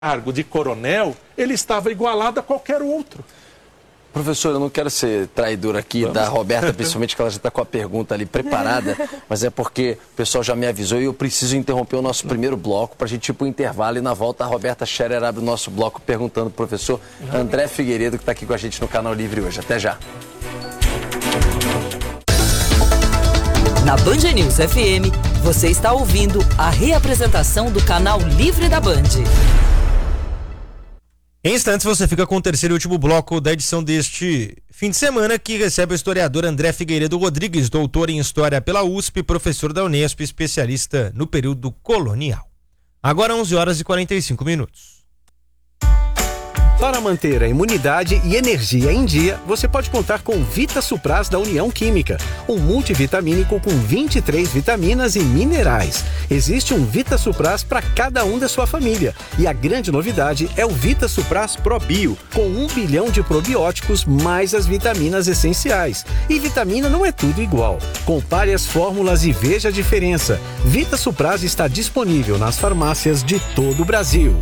cargo de coronel, ele estava igualado a qualquer outro. Professor, eu não quero ser traidor aqui da Roberta, principalmente que ela já está com a pergunta ali preparada, mas é porque o pessoal já me avisou e eu preciso interromper o nosso primeiro bloco para a gente ir para o intervalo e na volta a Roberta Scherer abre o nosso bloco perguntando ao professor André Figueiredo, que está aqui com a gente no Canal Livre hoje. Até já. Na Band News FM, você está ouvindo a reapresentação do Canal Livre da Band. Em instantes você fica com o terceiro e último bloco da edição deste fim de semana, que recebe o historiador André Figueiredo Rodrigues, doutor em História pela USP, professor da Unesp, especialista no período colonial. Agora 11h45. Para manter a imunidade e energia em dia, você pode contar com Vita Supras da União Química, um multivitamínico com 23 vitaminas e minerais. Existe um Vita Supras para cada um da sua família. E a grande novidade é o Vita Supras Pro Bio, com 1 bilhão de probióticos mais as vitaminas essenciais. E vitamina não é tudo igual. Compare as fórmulas e veja a diferença. Vita Supras está disponível nas farmácias de todo o Brasil.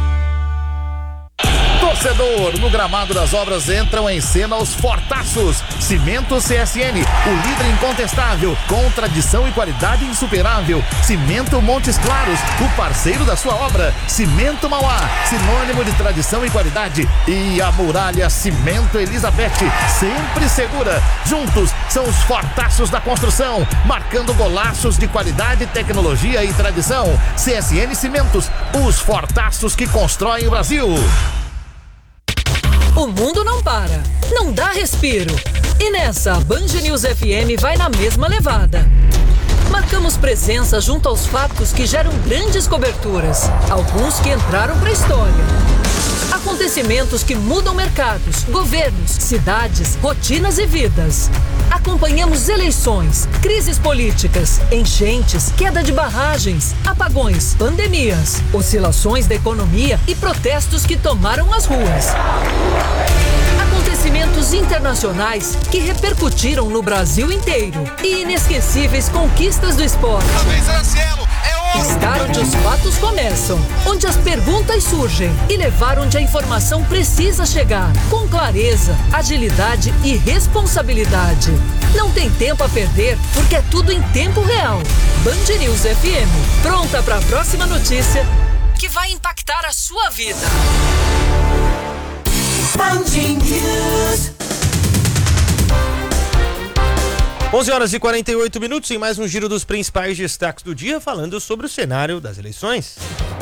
Torcedor, no gramado das obras entram em cena os fortaços. Cimento CSN, o líder incontestável, com tradição e qualidade insuperável. Cimento Montes Claros, o parceiro da sua obra. Cimento Mauá, sinônimo de tradição e qualidade. E a Muralha Cimento Elizabeth, sempre segura. Juntos são os fortaços da construção, marcando golaços de qualidade, tecnologia e tradição. CSN Cimentos, os fortaços que constroem o Brasil. O mundo não para, não dá respiro. E nessa, a Band News FM vai na mesma levada. Marcamos presença junto aos fatos que geram grandes coberturas, alguns que entraram para a história. Acontecimentos que mudam mercados, governos, cidades, rotinas e vidas. Acompanhamos eleições, crises políticas, enchentes, queda de barragens, apagões, pandemias, oscilações da economia e protestos que tomaram as ruas. Acontecimentos internacionais que repercutiram no Brasil inteiro e inesquecíveis conquistas do esporte. Estar onde os fatos começam, onde as perguntas surgem e levar onde a informação precisa chegar, com clareza, agilidade e responsabilidade. Não tem tempo a perder, porque é tudo em tempo real. Band News FM, pronta para a próxima notícia que vai impactar a sua vida. Band News. 11h48 em mais um giro dos principais destaques do dia, falando sobre o cenário das eleições.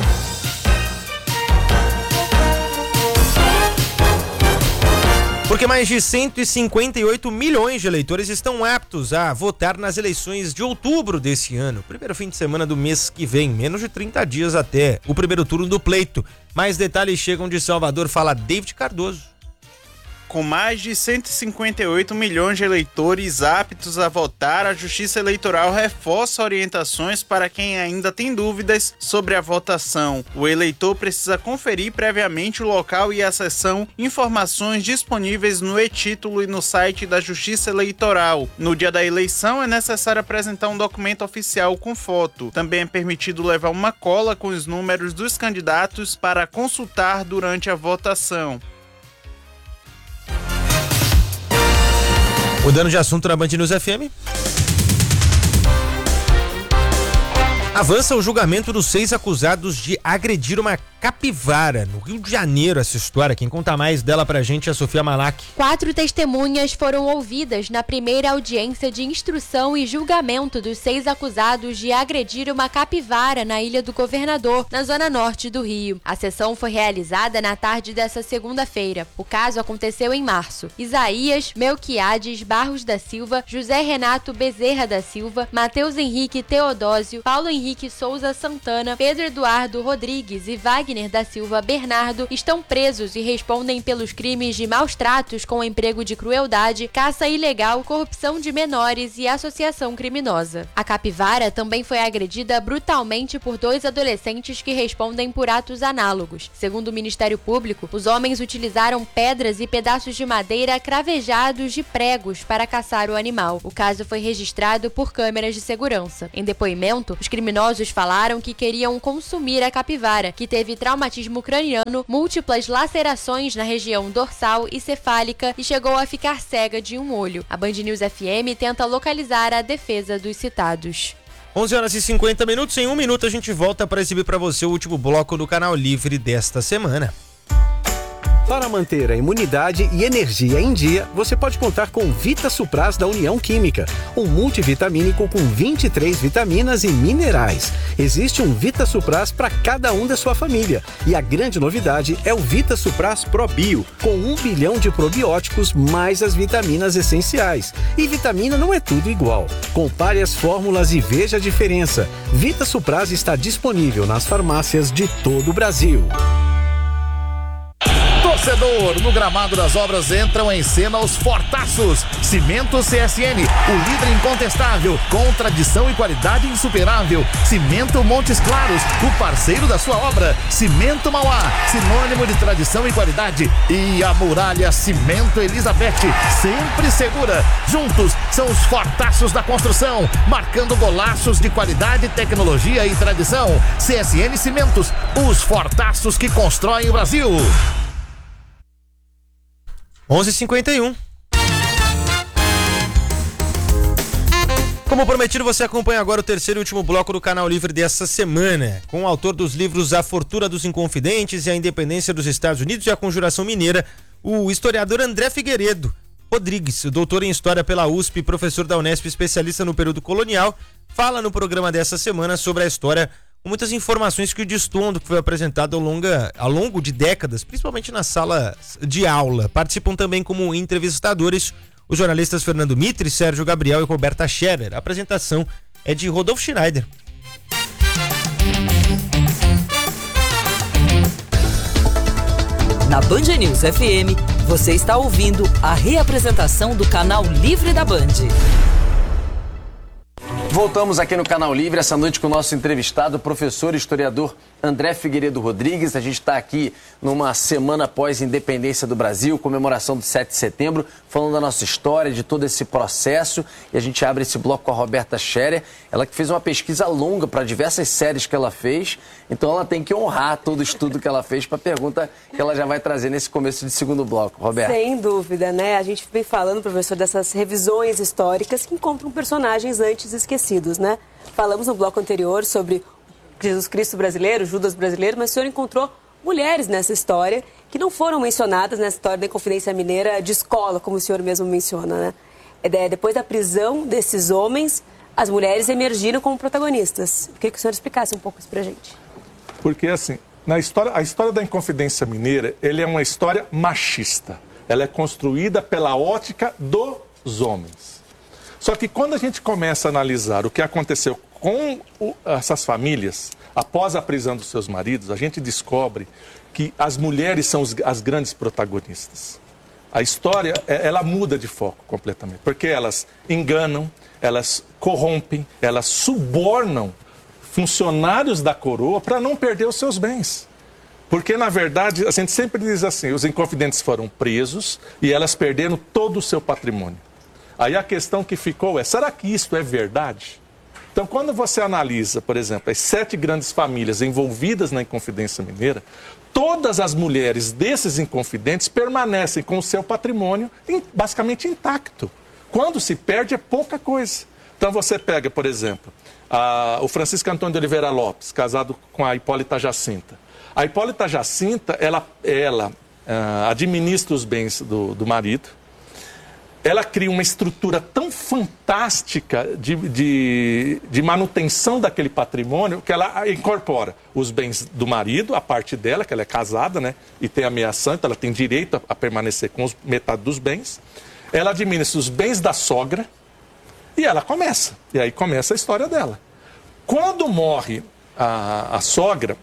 Porque mais de 158 milhões de eleitores estão aptos a votar nas eleições de outubro desse ano, primeiro fim de semana do mês que vem, menos de 30 dias até o primeiro turno do pleito. Mais detalhes chegam de Salvador, fala David Cardoso. Com mais de 158 milhões de eleitores aptos a votar, a Justiça Eleitoral reforça orientações para quem ainda tem dúvidas sobre a votação. O eleitor precisa conferir previamente o local e a seção, informações disponíveis no e-título e no site da Justiça Eleitoral. No dia da eleição, é necessário apresentar um documento oficial com foto. Também é permitido levar uma cola com os números dos candidatos para consultar durante a votação. Mudando de assunto na Band News FM. Avança o julgamento dos 6 acusados de agredir uma capivara no Rio de Janeiro. Essa história, quem conta mais dela pra gente é a Sofia Malak. 4 testemunhas foram ouvidas na primeira audiência de instrução e julgamento dos 6 acusados de agredir uma capivara na Ilha do Governador, na zona norte do Rio. A sessão foi realizada na tarde dessa segunda-feira. O caso aconteceu em março. Isaías Melquiades Barros da Silva, José Renato Bezerra da Silva, Matheus Henrique Teodósio, Paulo Henrique Souza Santana, Pedro Eduardo Rodrigues e Wagner da Silva Bernardo estão presos e respondem pelos crimes de maus tratos com emprego de crueldade, caça ilegal, corrupção de menores e associação criminosa. A capivara também foi agredida brutalmente por 2 adolescentes que respondem por atos análogos. Segundo o Ministério Público, os homens utilizaram pedras e pedaços de madeira cravejados de pregos para caçar o animal. O caso foi registrado por câmeras de segurança. Em depoimento, os criminosos falaram que queriam consumir a capivara capivara, que teve traumatismo craniano, múltiplas lacerações na região dorsal e cefálica e chegou a ficar cega de um olho. A Band News FM tenta localizar a defesa dos citados. 11h50. Em 1 minuto a gente volta para exibir para você o último bloco do Canal Livre desta semana. Para manter a imunidade e energia em dia, você pode contar com Vita Supras da União Química, um multivitamínico com 23 vitaminas e minerais. Existe um Vita Supras para cada um da sua família. E a grande novidade é o Vita Supras Pro Bio, com 1 bilhão de probióticos mais as vitaminas essenciais. E vitamina não é tudo igual. Compare as fórmulas e veja a diferença. Vita Supras está disponível nas farmácias de todo o Brasil. Torcedor, no gramado das obras entram em cena os fortaços. Cimento CSN, o líder incontestável, com tradição e qualidade insuperável. Cimento Montes Claros, o parceiro da sua obra. Cimento Mauá, sinônimo de tradição e qualidade. E a Muralha Cimento Elizabeth, sempre segura. Juntos são os fortaços da construção, marcando golaços de qualidade, tecnologia e tradição. CSN Cimentos, os fortaços que constroem o Brasil. 11h51. Como prometido, você acompanha agora o terceiro e último bloco do Canal Livre desta semana, com o autor dos livros A Fortuna dos Inconfidentes e A Independência dos Estados Unidos e a Conjuração Mineira, o historiador André Figueiredo Rodrigues, doutor em História pela USP, professor da Unesp, especialista no período colonial, fala no programa dessa semana sobre a história com muitas informações que destoam do que foi apresentado ao longo de décadas, principalmente na sala de aula. Participam também como entrevistadores os jornalistas Fernando Mitre, Sérgio Gabriel e Roberta Scherer. A apresentação é de Rodolfo Schneider. Na Band News FM, você está ouvindo a reapresentação do Canal Livre da Band. Voltamos aqui no Canal Livre essa noite com o nosso entrevistado, o professor e historiador André Figueiredo Rodrigues. A gente está aqui numa semana após a independência do Brasil, comemoração do 7 de setembro, falando da nossa história, de todo esse processo. E a gente abre esse bloco com a Roberta Scherer, ela que fez uma pesquisa longa para diversas séries que ela fez. Então ela tem que honrar todo o estudo que ela fez para a pergunta que ela já vai trazer nesse começo de segundo bloco. Roberta. Sem dúvida, né? A gente vem falando, professor, dessas revisões históricas que encontram personagens antes esquecidos, né? Falamos no bloco anterior sobre Jesus Cristo brasileiro, Judas brasileiro, mas o senhor encontrou mulheres nessa história que não foram mencionadas nessa história da Inconfidência Mineira de escola, como o senhor mesmo menciona, né? Depois da prisão desses homens, as mulheres emergiram como protagonistas. Eu queria que o senhor explicasse um pouco isso pra gente. Porque, assim, a história da Inconfidência Mineira, ele é uma história machista. Ela é construída pela ótica dos homens. Só que quando a gente começa a analisar o que aconteceu com essas famílias, após a prisão dos seus maridos, a gente descobre que as mulheres são as grandes protagonistas. A história, ela muda de foco completamente, porque elas enganam, elas corrompem, elas subornam funcionários da coroa para não perder os seus bens. Porque, na verdade, a gente sempre diz assim, os inconfidentes foram presos e elas perderam todo o seu patrimônio. Aí a questão que ficou é, será que isso é verdade? Então, quando você analisa, por exemplo, as 7 grandes famílias envolvidas na Inconfidência Mineira, todas as mulheres desses inconfidentes permanecem com o seu patrimônio basicamente intacto. Quando se perde é pouca coisa. Então, você pega, por exemplo, o Francisco Antônio de Oliveira Lopes, casado com a Hipólita Jacinta. A Hipólita Jacinta, ela administra os bens do marido. Ela cria uma estrutura tão fantástica de manutenção daquele patrimônio que ela incorpora os bens do marido, a parte dela, que ela é casada, né, e tem ameação, então ela tem direito a permanecer com metade dos bens. Ela administra os bens da sogra e ela começa. E aí começa a história dela. Quando morre a sogra,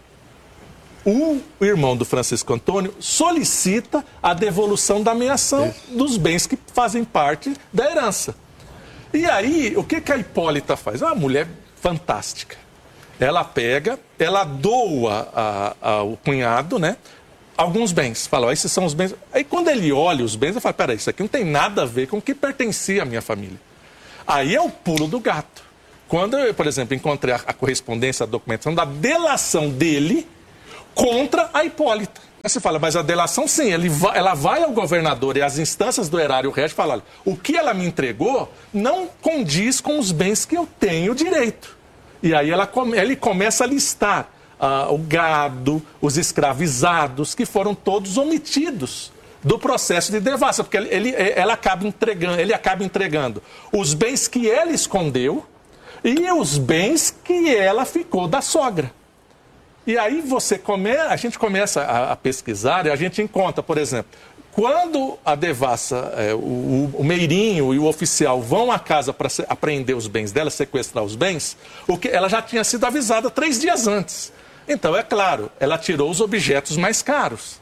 o irmão do Francisco Antônio solicita a devolução da ameação dos bens que fazem parte da herança. E aí, o que a Hipólita faz? Uma mulher fantástica. Ela pega, ela doa ao cunhado, né, alguns bens. Fala, ó, esses são os bens. Aí quando ele olha os bens, ele fala, peraí, isso aqui não tem nada a ver com o que pertencia à minha família. Aí é o pulo do gato. Quando eu, por exemplo, encontrei a correspondência, a documentação da delação dele contra a Hipólita. Aí você fala, mas a delação, sim, ela vai ao governador e às instâncias do erário régio e fala, olha, o que ela me entregou não condiz com os bens que eu tenho direito. E aí ele começa a listar o gado, os escravizados, que foram todos omitidos do processo de devassa, porque ele acaba entregando os bens que ela escondeu e os bens que ela ficou da sogra. E aí a gente começa a pesquisar e a gente encontra, por exemplo, quando a devassa, o meirinho e o oficial vão à casa para apreender os bens dela, sequestrar os bens, ela já tinha sido avisada 3 dias antes. Então, é claro, ela tirou os objetos mais caros.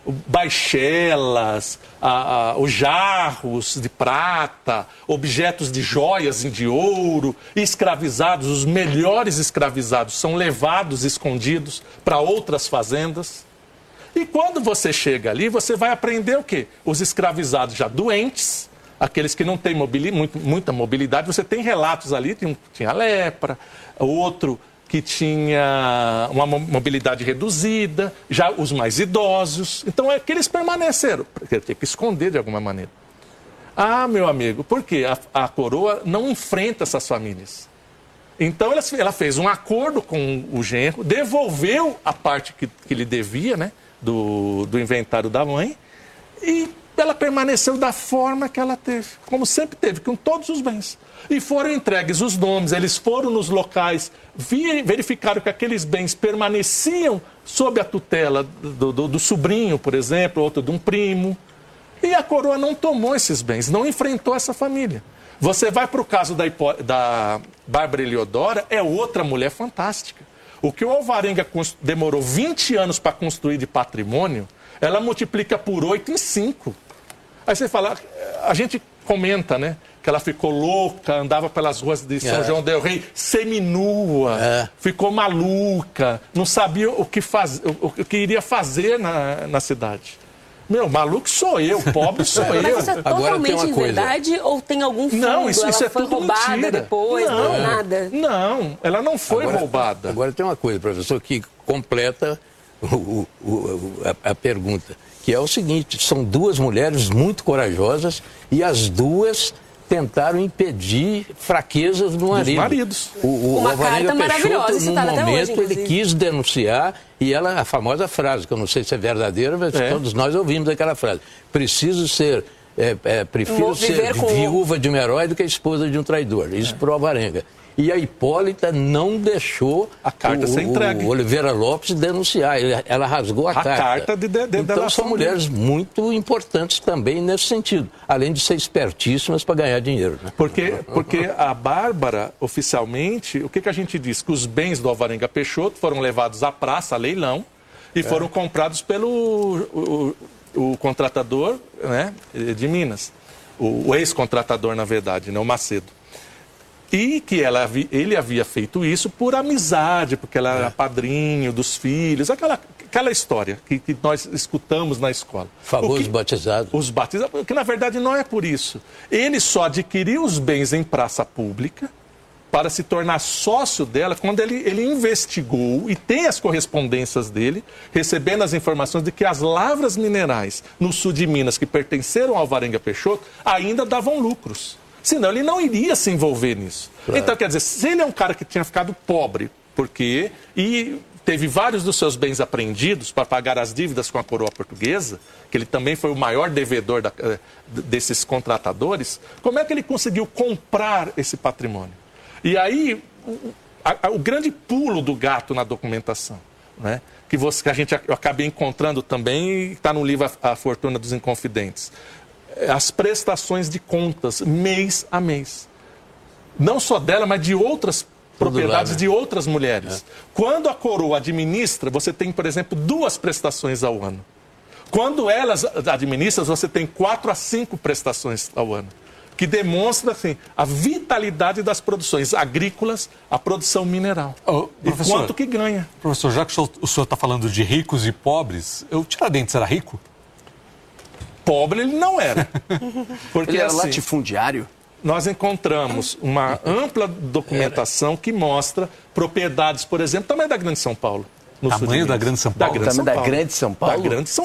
Baixelas, os jarros de prata, objetos de joias e de ouro, escravizados, os melhores escravizados são levados escondidos para outras fazendas. E quando você chega ali, você vai aprender o quê? Os escravizados já doentes, aqueles que não têm muita mobilidade, você tem relatos ali, tinha lepra, outro que tinha uma mobilidade reduzida, já os mais idosos. Então, é que eles permaneceram, porque tem que esconder de alguma maneira. Ah, meu amigo, por quê? A coroa não enfrenta essas famílias. Então, ela fez um acordo com o genro, devolveu a parte que lhe devia, né, do inventário da mãe, e ela permaneceu da forma que ela teve, como sempre teve, com todos os bens. E foram entregues os nomes, eles foram nos locais, verificaram que aqueles bens permaneciam sob a tutela do sobrinho, por exemplo, outro de um primo. E a coroa não tomou esses bens, não enfrentou essa família. Você vai para o caso da Bárbara Heliodora, é outra mulher fantástica. O que o Alvarenga demorou 20 anos para construir de patrimônio, ela multiplica por 8 em 5. Aí você fala, a gente comenta, né? Que ela ficou louca, andava pelas ruas de São João del Rei, seminua, ficou maluca, não sabia o que iria fazer na cidade. Meu, maluco sou eu, pobre sou eu. Mas isso é totalmente verdade ou tem algum fundo? Não, isso ela é foi tudo roubada mentira. depois, não, nada? Não, ela não foi roubada. Agora tem uma coisa, professor, que completa a pergunta, que é o seguinte, são 2 mulheres muito corajosas e as 2 tentaram impedir fraquezas do marido. Dos maridos. O Uma Alvarenga carta maravilhosa, Peixoto, num citada até momento, hoje, ele quis denunciar, e ela, a famosa frase, que eu não sei se é verdadeira, mas todos nós ouvimos aquela frase. Prefiro ser viúva de um herói do que a esposa de um traidor. Isso para o Alvarenga. E a Hipólita não deixou a carta ser entregue. O Oliveira Lopes denunciar. Ela rasgou a carta. Então são mulheres muito importantes também nesse sentido. Além de ser espertíssimas para ganhar dinheiro. Né? Porque a Bárbara, oficialmente, o que a gente diz? Que os bens do Alvarenga Peixoto foram levados à praça, a leilão, e foram comprados pelo o contratador, né, de Minas. O ex-contratador, na verdade, né, o Macedo. E que ele havia feito isso por amizade, porque ela era padrinho dos filhos, aquela história que nós escutamos na escola. Famosos batizados. Os batizados, que na verdade não é por isso. Ele só adquiriu os bens em praça pública para se tornar sócio dela quando ele investigou e tem as correspondências dele, recebendo as informações de que as lavras minerais no sul de Minas, que pertenceram ao Alvarenga Peixoto, ainda davam lucros. Senão ele não iria se envolver nisso. Claro. Então, quer dizer, se ele é um cara que tinha ficado pobre, e teve vários dos seus bens apreendidos para pagar as dívidas com a coroa portuguesa, que ele também foi o maior devedor desses contratadores, como é que ele conseguiu comprar esse patrimônio? E aí, o grande pulo do gato na documentação, né? Que eu acabei encontrando também, está no livro A Fortuna dos Inconfidentes. As prestações de contas, mês a mês. Não só dela, mas de outras propriedades de outras mulheres. Quando a coroa administra, você tem, por exemplo, 2 prestações ao ano. Quando elas administram, você tem 4 a 5 prestações ao ano. Que demonstra, assim, a vitalidade das produções agrícolas, a produção mineral. E quanto que ganha. Professor, já que o senhor está falando de ricos e pobres, o Tiradentes era rico? Pobre ele não era. Porque ele era latifundiário? nós encontramos uma ampla documentação que mostra propriedades, por exemplo, também da Grande São Paulo. Tamanho da Grande São Paulo? Tamanho da Grande São Paulo? Da Grande São